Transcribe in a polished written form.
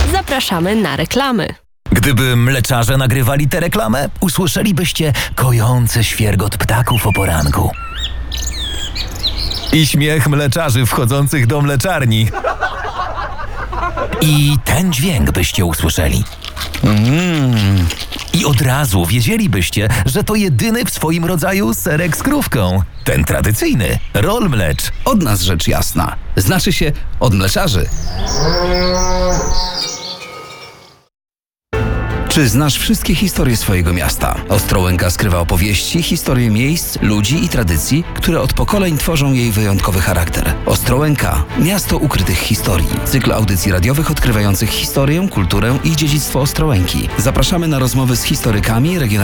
Zapraszamy na reklamy. Gdyby mleczarze nagrywali tę reklamę, usłyszelibyście kojący świergot ptaków o poranku. I śmiech mleczarzy wchodzących do mleczarni. I ten dźwięk byście usłyszeli. I od razu wiedzielibyście, że to jedyny w swoim rodzaju serek z krówką. Ten tradycyjny, Roll Mlecz. Od nas rzecz jasna. Znaczy się od mleczarzy. Czy znasz wszystkie historie swojego miasta? Ostrołęka skrywa opowieści, historie miejsc, ludzi i tradycji, które od pokoleń tworzą jej wyjątkowy charakter. Ostrołęka – miasto ukrytych historii. Cykl audycji radiowych odkrywających historię, kulturę i dziedzictwo Ostrołęki. Zapraszamy na rozmowy z historykami, regionalnymi